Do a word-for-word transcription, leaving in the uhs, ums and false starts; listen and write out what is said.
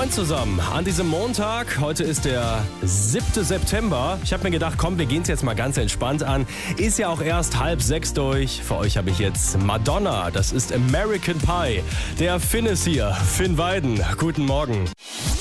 Moin zusammen an diesem Montag. Heute ist der siebte September. Ich habe mir gedacht, komm, wir gehen es jetzt mal ganz entspannt an. Ist ja auch erst halb sechs durch. Für euch habe ich jetzt Madonna. Das ist American Pie. Der Finn ist hier. Finn Weiden. Guten Morgen.